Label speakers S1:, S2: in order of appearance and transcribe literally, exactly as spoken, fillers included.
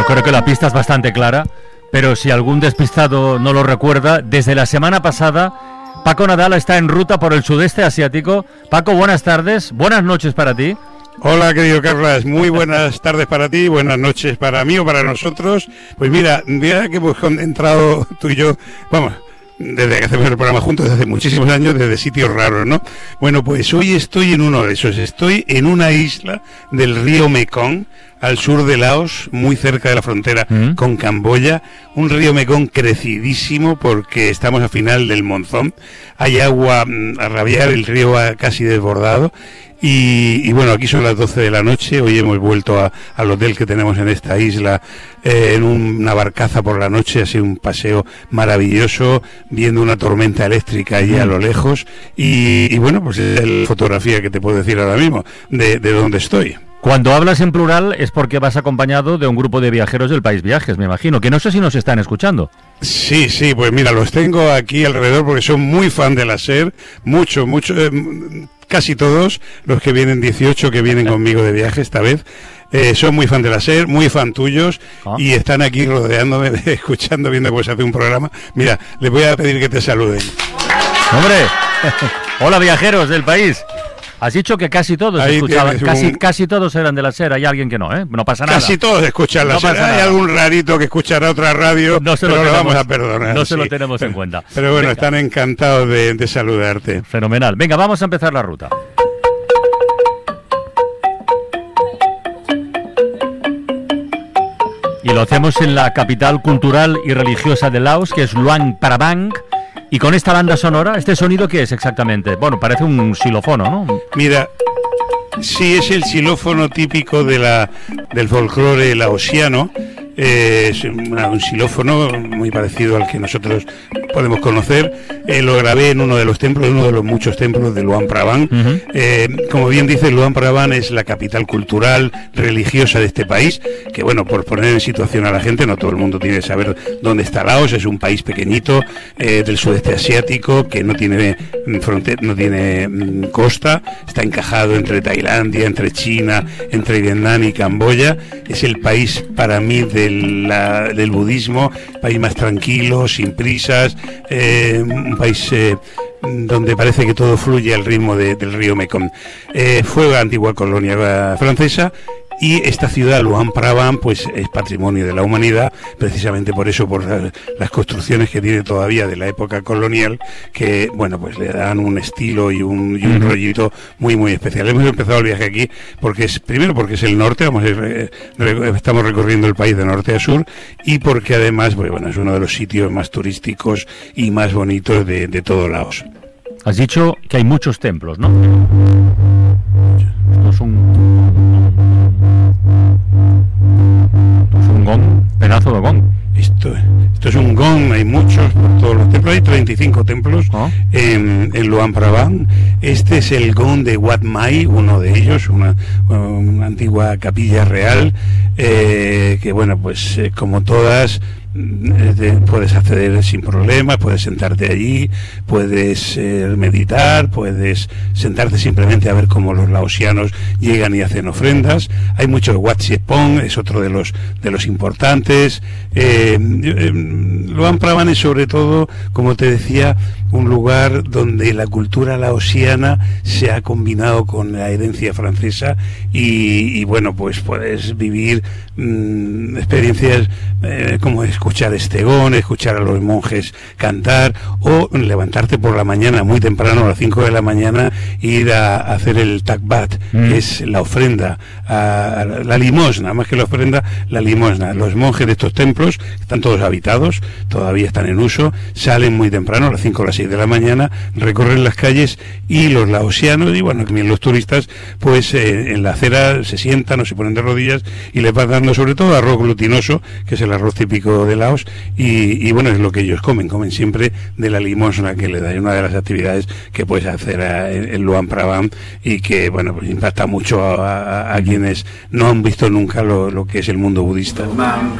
S1: creo que la pista es bastante clara, pero si algún despistado no lo recuerda, desde la semana pasada Paco Nadal está en ruta por el sudeste asiático. Paco, buenas tardes, buenas noches para ti.
S2: Hola, querido Carlas, muy buenas tardes para ti, buenas noches para mí o para nosotros. Pues mira, mira que hemos entrado tú y yo, vamos, desde que hacemos el programa juntos, desde hace muchísimos años, desde sitios raros, ¿no? Bueno, pues hoy estoy en uno de esos, estoy en una isla del río Mekong, al sur de Laos, muy cerca de la frontera ¿Mm? con Camboya, un río Mekong crecidísimo porque estamos a final del monzón, hay agua a rabiar, el río ha casi desbordado. Y, y bueno, aquí son las doce de la noche, hoy hemos vuelto a, al hotel que tenemos en esta isla, eh, en un, una barcaza por la noche, ha sido un paseo maravilloso, viendo una tormenta eléctrica allí a lo lejos, y, y bueno, pues es la fotografía que te puedo decir ahora mismo, de, de donde estoy.
S1: Cuando hablas en plural es porque vas acompañado de un grupo de viajeros del País Viajes, me imagino, que no sé si nos están escuchando.
S2: Sí, sí, pues mira, los tengo aquí alrededor porque son muy fan de la SER, mucho, mucho, eh, casi todos los que vienen, dieciocho que vienen conmigo de viaje esta vez, eh, son muy fan de la SER, muy fan tuyos, ah. y están aquí rodeándome, escuchando, viendo cómo se hace un programa. Mira, les voy a pedir que te saluden.
S1: ¡Hombre! Hola, viajeros del país. Has dicho que casi todos Ahí escuchaban, casi, un... casi todos eran de la SER, hay alguien que no, ¿eh? No pasa nada.
S2: Casi todos escuchan la no SER, hay algún rarito que escuchará otra radio, no se lo, pero tenemos, lo vamos a perdonar.
S1: No se
S2: sí.
S1: lo tenemos
S2: pero,
S1: en cuenta.
S2: Pero bueno, Venga. están encantados de, de saludarte.
S1: Fenomenal. Venga, vamos a empezar la ruta. Y lo hacemos en la capital cultural y religiosa de Laos, que es Luang Prabang. Y con esta banda sonora, ¿este sonido qué es exactamente? Bueno, parece un xilófono, ¿no?
S2: Mira, sí, es el xilófono típico de la del folclore laosiano. Eh, es una, un xilófono muy parecido al que nosotros podemos conocer. Eh, lo grabé en uno de los templos, uno de los muchos templos de Luang Prabang. Uh-huh. Eh, como bien dice, Luang Prabang es la capital cultural, religiosa de este país, que bueno, por poner en situación a la gente, no todo el mundo tiene que saber dónde está Laos. Es un país pequeñito eh, del sudeste asiático que no tiene frontera, no tiene mm, costa, está encajado entre Tailandia, entre China, entre Vietnam y Camboya. Es el país para mí de La, del budismo, país más tranquilo, sin prisas, eh, un país eh, donde parece que todo fluye al ritmo de, del río Mekong. Eh, fue la antigua colonia francesa. Y esta ciudad, Luang Prabang, pues es patrimonio de la humanidad, precisamente por eso, por las, las construcciones que tiene todavía de la época colonial, que, bueno, pues le dan un estilo y un, y un uh-huh. rollito muy, muy especial. Hemos empezado el viaje aquí porque es, primero porque es el norte, vamos a ir, re, re, estamos recorriendo el país de norte a sur, y porque además, pues, bueno, es uno de los sitios más turísticos y más bonitos de, de todo Laos.
S1: Has dicho que hay muchos templos, ¿no? Esto es un... gong, pedazo de gong.
S2: Esto, esto es un gong, hay muchos por todos los templos, hay treinta y cinco templos ¿Ah? en, en Luang Prabang. Este es el gong de Wat Mai, uno de ellos, una, una antigua capilla real, eh, que bueno, pues eh, como todas, eh, puedes acceder sin problemas, puedes sentarte allí, puedes eh, meditar, puedes sentarte simplemente a ver cómo los laosianos llegan y hacen ofrendas. Hay muchos Wat Siepong, es otro de los de los importantes. eh, eh, Luang Prabang es sobre todo, como te decía, un lugar donde la cultura laosiana se ha combinado con la herencia francesa, y, y bueno, pues puedes vivir mmm, experiencias eh, como escuchar este gong, escuchar a los monjes cantar, o levantarte por la mañana muy temprano, a las cinco de la mañana, ir a, a hacer el takbat, mm. que es la ofrenda, a, a la, la limosna, más que la ofrenda, la limosna. Los monjes de estos templos están todos habitados, todavía están en uso, salen muy temprano, a las cinco o las seis de la mañana, recorren las calles, y los laosianos y bueno, también los turistas, pues eh, en la acera se sientan o se ponen de rodillas y les van dando sobre todo arroz glutinoso, que es el arroz típico de Laos, y, y bueno, es lo que ellos comen, comen siempre de la limosna que le da. Es una de las actividades que puedes hacer a, en, en Luang Prabang, y que bueno, pues impacta mucho a, a, a quienes no han visto nunca lo, lo que es el mundo budista.